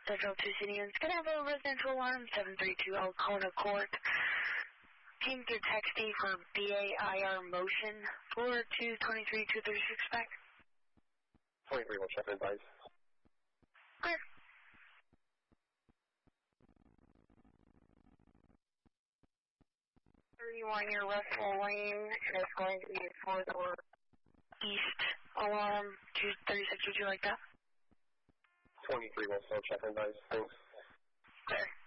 Central 2 City and Scanavo Residential Alarm 732 Alcona Court. Team through text for BAIR motion for 223-236 back. 23 will check and advise. Clear. Your Russell Lane, and it's going to be a 4-door east alarm, 236, would you like that? 23 will still check and advise. Thanks. Clear.